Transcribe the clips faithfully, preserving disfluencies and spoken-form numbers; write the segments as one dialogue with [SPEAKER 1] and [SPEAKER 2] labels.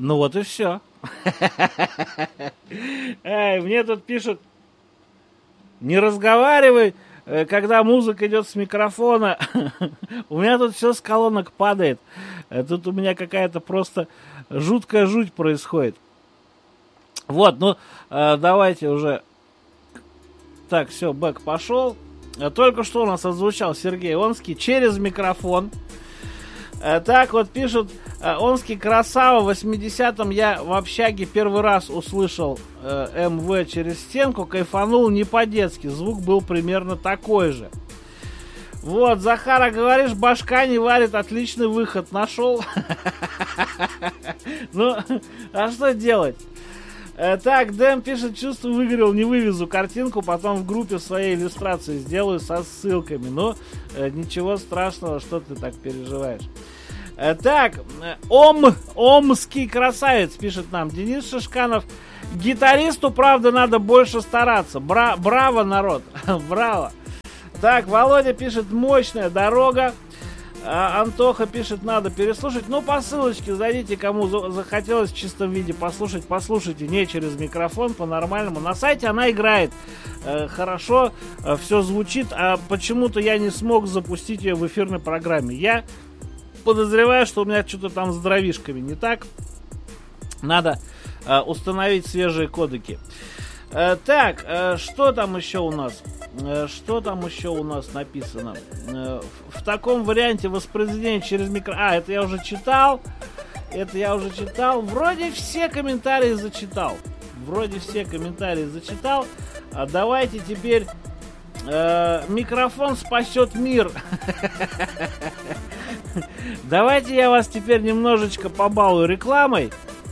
[SPEAKER 1] Ну вот и все. Мне тут пишут, не разговаривай, когда музыка идет с микрофона. У меня тут все с колонок падает. Тут у меня какая-то просто жуткая жуть происходит. Вот, ну, давайте уже. Так, все, бэк пошел. Только что у нас отзвучал Сергей Онский через микрофон. Так вот пишут, Онский красава, в восьмидесятом я в общаге первый раз услышал э, МВ через стенку, кайфанул не по-детски, звук был примерно такой же. Вот, Захара, говоришь, башка не варит, отличный выход нашел. Ну, а что делать? Так, Дэм пишет, чувство выгорел, не вывезу картинку, потом в группе своей иллюстрации сделаю со ссылками. Но ничего страшного, что ты так переживаешь. Так, Ом, Омский красавец, пишет нам Денис Шишканов. Гитаристу, правда, надо больше стараться. Бра- браво, народ, браво. Так, Володя пишет, мощная дорога. А, Антоха пишет, надо переслушать. Ну, по ссылочке зайдите, кому за- захотелось в чистом виде послушать. Послушайте, не через микрофон, по-нормальному. На сайте она играет э, хорошо, э, все звучит. А почему-то я не смог запустить ее в эфирной программе. Я подозреваю, что у меня что-то там с дровишками не так. Надо э, установить свежие кодеки. Э, так, э, что там еще у нас? Э, что там еще у нас написано? Э, в, в таком варианте воспроизведения через микро... А, это я уже читал. Это я уже читал. Вроде все комментарии зачитал. Вроде все комментарии зачитал. А давайте теперь... Э, микрофон спасет мир. Давайте я вас теперь немножечко побалую рекламой.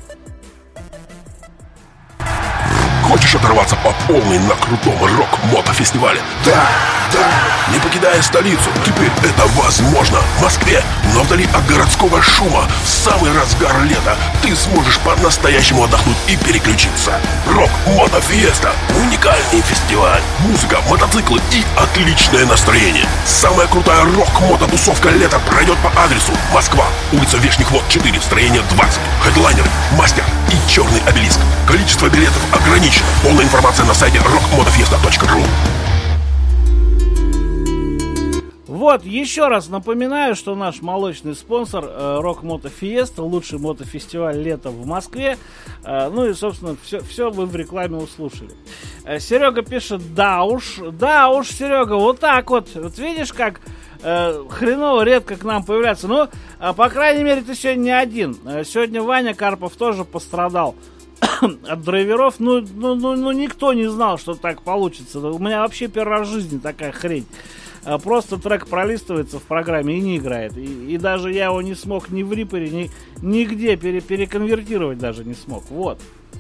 [SPEAKER 2] Хочешь оторваться по полной на крутом рок-мотофестивале? Да, да. Не покидая столицу, теперь это возможно. В Москве, но вдали от городского шума, в самый разгар лета ты сможешь по-настоящему отдохнуть и переключиться. Рок-мотофеста. Уникальный фестиваль. Музыка, мотоциклы и отличное настроение. Самая крутая рок-мототусовка лета пройдет по адресу: Москва, улица Вешних Вод, четыре, строение двадцать. Хедлайнер, Мастер и Черный обелиск. Количество билетов ограничено. Полная информация на сайте рок мотофеста точка ру.
[SPEAKER 1] Вот, еще раз напоминаю, что наш молочный спонсор э, Rock Moto Fiesta, лучший мотофестиваль лета в Москве. Э, ну и, собственно, все, все вы в рекламе услышали. Э, Серега пишет, да уж, да уж, Серега, вот так вот. Вот видишь, как э, хреново редко к нам появляться. Ну, э, по крайней мере, ты сегодня не один. Э, сегодня Ваня Карпов тоже пострадал от драйверов. Ну, ну, ну, ну, никто не знал, что так получится. У меня вообще первый раз в жизни такая хрень. Просто трек пролистывается в программе и не играет. И, и даже я его не смог ни в Reaper, ни, нигде пере, переконвертировать даже не смог. Вот.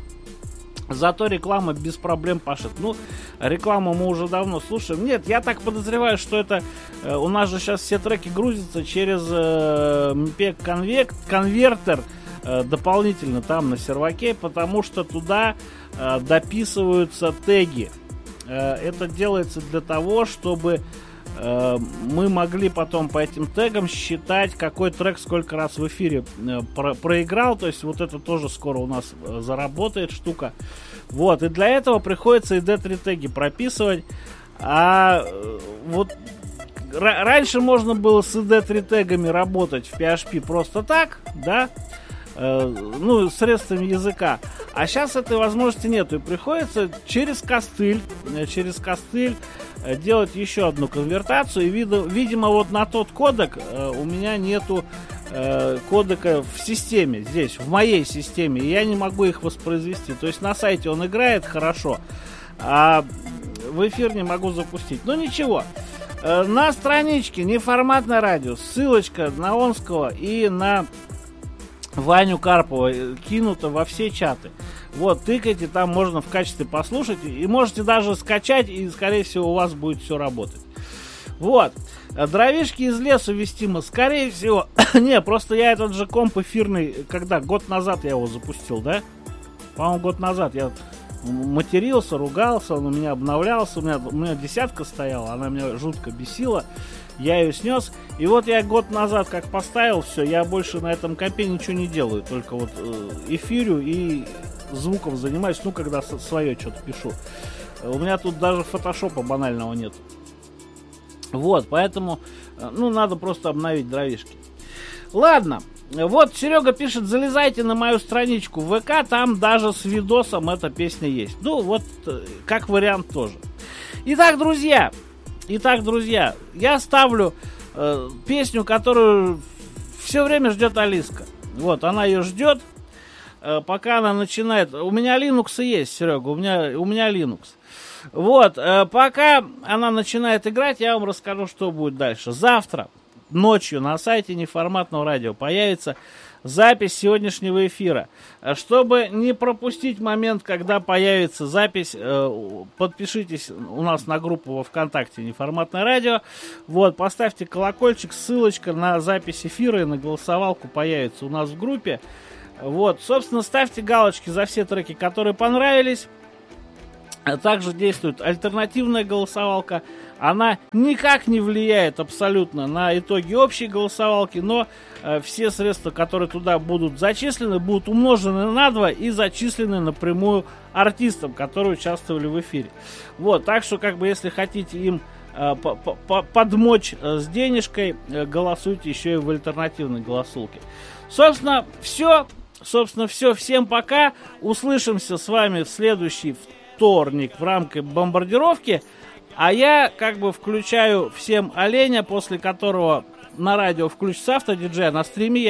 [SPEAKER 1] Зато реклама без проблем пашет. Ну, рекламу мы уже давно слушаем. Нет, я так подозреваю, что это... Э, у нас же сейчас все треки грузятся через э, эм пи и-конвертер э, дополнительно там на серваке, потому что туда э, дописываются теги. Э, это делается для того, чтобы... мы могли потом по этим тегам считать, какой трек сколько раз в эфире про- проиграл. То есть вот это тоже скоро у нас заработает штука. Вот, и для этого приходится и ди три теги прописывать. А вот р- раньше можно было с и ди три тегами работать в пи эйч пи просто так, да, э, ну, средствами языка. А сейчас этой возможности нету, и приходится через костыль, через костыль делать еще одну конвертацию. И, видимо, вот на тот кодек э, у меня нету э, кодека в системе, здесь, в моей системе, и я не могу их воспроизвести. То есть на сайте он играет хорошо, а в эфир не могу запустить. Ну ничего, э, на страничке Неформатное радио ссылочка на Онского и на Ваню Карпова кинута во все чаты. Вот, тыкайте, там можно в качестве послушать. И можете даже скачать, и, скорее всего, у вас будет все работать. Вот. Дровишки из лесу вестимо. Скорее всего... Не, просто я этот же комп эфирный... Когда? Год назад я его запустил, да? По-моему, год назад я матерился, ругался, он у меня обновлялся. У меня, у меня десятка стояла, она меня жутко бесила. я ее снес. И вот я год назад как поставил все, я больше на этом компе ничего не делаю. Только вот э, эфирю и звуком занимаюсь, ну, когда свое что-то пишу. У меня тут даже фотошопа банального нет. Вот, поэтому, ну, надо просто обновить дровишки. Ладно, вот Серега пишет, залезайте на мою страничку в ВК, там даже с видосом эта песня есть. Ну, вот, как вариант тоже. Итак, друзья, итак, друзья, я ставлю э, песню, которую все время ждет Алиска. Вот, она ее ждет, э, пока она начинает... У меня Linux есть, Серега, у меня, у меня Linux. Вот, э, пока она начинает играть, я вам расскажу, что будет дальше. Завтра ночью на сайте Неформатного радио появится запись сегодняшнего эфира. Чтобы не пропустить момент, когда появится запись, э, подпишитесь у нас на группу во ВКонтакте Неформатное радио. Вот, поставьте колокольчик, ссылочка на запись эфира и на голосовалку появится у нас в группе. Вот, собственно, ставьте галочки за все треки, которые понравились. Также действует альтернативная голосовалка. Она никак не влияет абсолютно на итоги общей голосовалки, но э, все средства, которые туда будут зачислены, будут умножены на два и зачислены напрямую артистам, которые участвовали в эфире. Вот, так что, как бы, если хотите им э, подмочь э, с денежкой, э, голосуйте еще и в альтернативной голосулке. Собственно, все. Собственно, все. Всем пока. Услышимся с вами в следующий вторник в рамках бомбардировки. А я как бы включаю всем оленя, после которого на радио включится автодиджей, а на стриме я